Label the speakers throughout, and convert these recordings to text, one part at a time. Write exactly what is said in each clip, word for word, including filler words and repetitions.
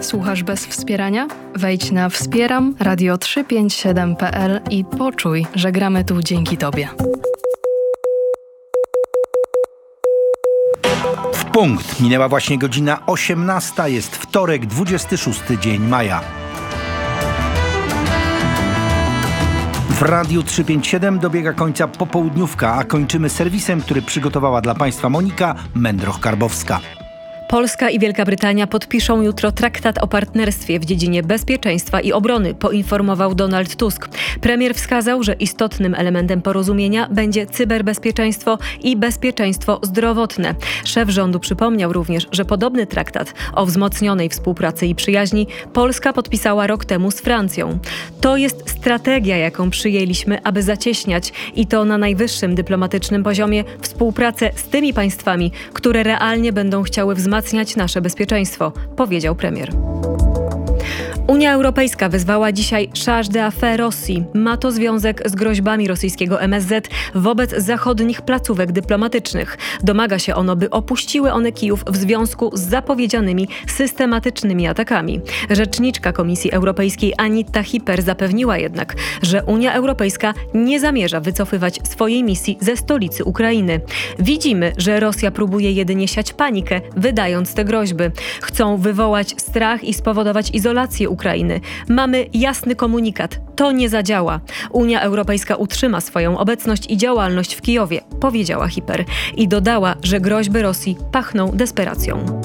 Speaker 1: Słuchasz bez wspierania? Wejdź na wspieram radio trzysta pięćdziesiąt siedem kropka p l i poczuj, że gramy tu dzięki Tobie.
Speaker 2: W punkt minęła właśnie godzina osiemnasta, jest wtorek, dwudziesty szósty dzień maja. W Radiu trzysta pięćdziesiąt siedem dobiega końca popołudniówka, a kończymy serwisem, który przygotowała dla Państwa Monika Mędroch-Karbowska.
Speaker 3: Polska i Wielka Brytania podpiszą jutro traktat o partnerstwie w dziedzinie bezpieczeństwa i obrony, poinformował Donald Tusk. Premier wskazał, że istotnym elementem porozumienia będzie cyberbezpieczeństwo i bezpieczeństwo zdrowotne. Szef rządu przypomniał również, że podobny traktat o wzmocnionej współpracy i przyjaźni Polska podpisała rok temu z Francją. To jest strategia, jaką przyjęliśmy, aby zacieśniać i to na najwyższym dyplomatycznym poziomie współpracę z tymi państwami, które realnie będą chciały wzmacniać nasze bezpieczeństwo, powiedział premier. Unia Europejska wezwała dzisiaj charge d'affaires Rosji. Ma to związek z groźbami rosyjskiego M S Z wobec zachodnich placówek dyplomatycznych. Domaga się ono, by opuściły one Kijów w związku z zapowiedzianymi systematycznymi atakami. Rzeczniczka Komisji Europejskiej Anita Hyper zapewniła jednak, że Unia Europejska nie zamierza wycofywać swojej misji ze stolicy Ukrainy. Widzimy, że Rosja próbuje jedynie siać panikę, wydając te groźby. Chcą wywołać strach i spowodować izolację Ukrainy. Mamy jasny komunikat. To nie zadziała. Unia Europejska utrzyma swoją obecność i działalność w Kijowie, powiedziała Hyper i dodała, że groźby Rosji pachną desperacją.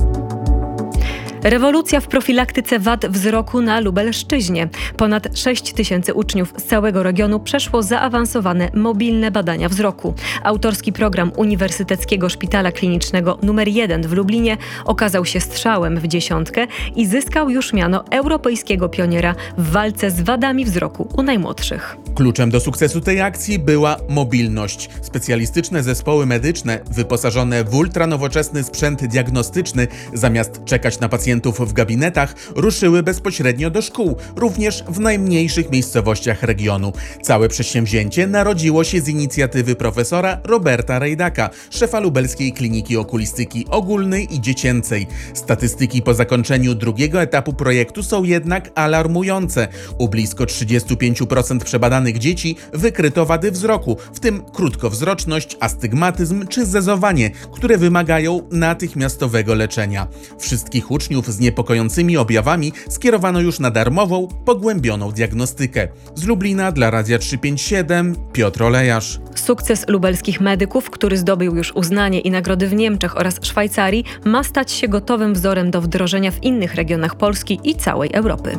Speaker 3: Rewolucja w profilaktyce wad wzroku na Lubelszczyźnie. Ponad sześć tysięcy uczniów z całego regionu przeszło zaawansowane mobilne badania wzroku. Autorski program Uniwersyteckiego Szpitala Klinicznego numer jeden w Lublinie okazał się strzałem w dziesiątkę i zyskał już miano europejskiego pioniera w walce z wadami wzroku u najmłodszych.
Speaker 4: Kluczem do sukcesu tej akcji była mobilność. Specjalistyczne zespoły medyczne, wyposażone w ultranowoczesny sprzęt diagnostyczny, zamiast czekać na pacjentów w gabinetach, ruszyły bezpośrednio do szkół, również w najmniejszych miejscowościach regionu. Całe przedsięwzięcie narodziło się z inicjatywy profesora Roberta Rejdaka, szefa Lubelskiej Kliniki Okulistyki Ogólnej i Dziecięcej. Statystyki po zakończeniu drugiego etapu projektu są jednak alarmujące. U blisko trzydzieści pięć procent przebadanych dzieci wykryto wady wzroku, w tym krótkowzroczność, astygmatyzm czy zezowanie, które wymagają natychmiastowego leczenia. Wszystkich uczniów z niepokojącymi objawami skierowano już na darmową, pogłębioną diagnostykę. Z Lublina dla Radia trzysta pięćdziesiąt siedem Piotr Olejarz.
Speaker 3: Sukces lubelskich medyków, który zdobył już uznanie i nagrody w Niemczech oraz Szwajcarii, ma stać się gotowym wzorem do wdrożenia w innych regionach Polski i całej Europy.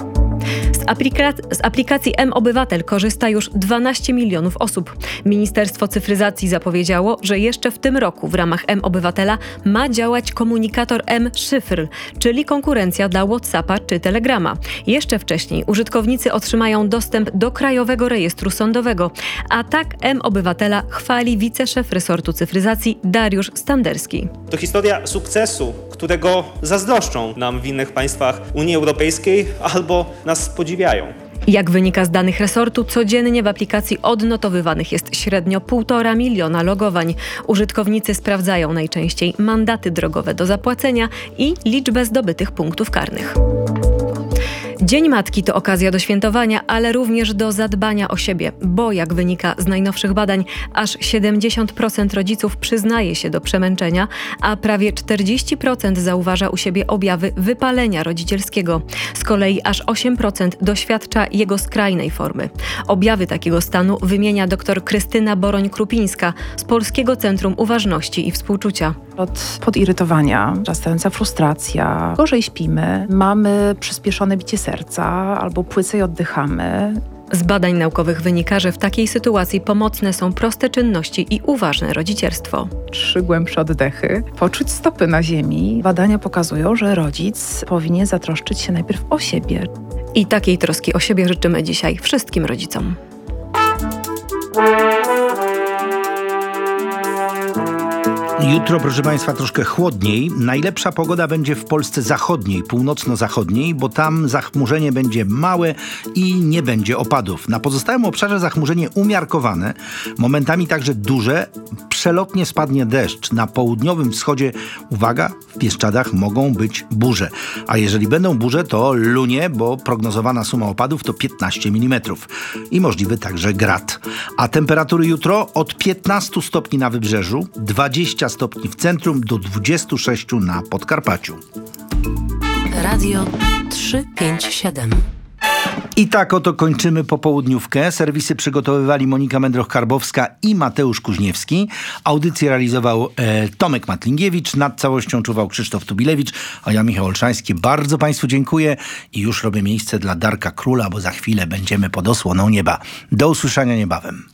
Speaker 3: Z, aplika- z aplikacji M-Obywatel korzysta już dwanaście milionów osób. Ministerstwo Cyfryzacji zapowiedziało, że jeszcze w tym roku w ramach M-Obywatela ma działać komunikator M-Szyfr, czyli konkurencja dla WhatsAppa czy Telegrama. Jeszcze wcześniej użytkownicy otrzymają dostęp do Krajowego Rejestru Sądowego, a tak M-Obywatela chwali wiceszef resortu cyfryzacji Dariusz Standerski.
Speaker 5: To historia sukcesu, którego zazdroszczą nam w innych państwach Unii Europejskiej albo nas podziwiają.
Speaker 3: Jak wynika z danych resortu, codziennie w aplikacji odnotowywanych jest średnio półtora miliona logowań. Użytkownicy sprawdzają najczęściej mandaty drogowe do zapłacenia i liczbę zdobytych punktów karnych. Dzień Matki to okazja do świętowania, ale również do zadbania o siebie, bo jak wynika z najnowszych badań, aż siedemdziesiąt procent rodziców przyznaje się do przemęczenia, a prawie czterdzieści procent zauważa u siebie objawy wypalenia rodzicielskiego. Z kolei aż osiem procent doświadcza jego skrajnej formy. Objawy takiego stanu wymienia dr Krystyna Boroń-Krupińska z Polskiego Centrum Uważności i Współczucia.
Speaker 6: Od podirytowania, wzrastająca frustracja, gorzej śpimy, mamy przyspieszone bicie serca albo płycej oddychamy.
Speaker 3: Z badań naukowych wynika, że w takiej sytuacji pomocne są proste czynności i uważne rodzicielstwo.
Speaker 6: Trzy głębsze oddechy, poczuć stopy na ziemi. Badania pokazują, że rodzic powinien zatroszczyć się najpierw o siebie.
Speaker 3: I takiej troski o siebie życzymy dzisiaj wszystkim rodzicom.
Speaker 2: Jutro, proszę Państwa, troszkę chłodniej. Najlepsza pogoda będzie w Polsce zachodniej, północno-zachodniej, bo tam zachmurzenie będzie małe i nie będzie opadów. Na pozostałym obszarze zachmurzenie umiarkowane, momentami także duże. Przelotnie spadnie deszcz. Na południowym wschodzie, uwaga, w Bieszczadach mogą być burze. A jeżeli będą burze, to lunie, bo prognozowana suma opadów to piętnaście milimetrów. I możliwy także grad. A temperatury jutro od piętnastu stopni na wybrzeżu, dwadzieścia stopni w centrum do dwudziestu sześciu na Podkarpaciu.
Speaker 7: Radio trzysta pięćdziesiąt siedem.
Speaker 2: I tak oto kończymy popołudniówkę. Serwisy przygotowywali Monika Mędroch-Karbowska i Mateusz Kuźniewski. Audycję realizował e, Tomek Matlingiewicz, nad całością czuwał Krzysztof Tubilewicz, a ja, Michał Olszański. Bardzo Państwu dziękuję i już robię miejsce dla Darka Króla, bo za chwilę będziemy pod osłoną nieba. Do usłyszenia niebawem.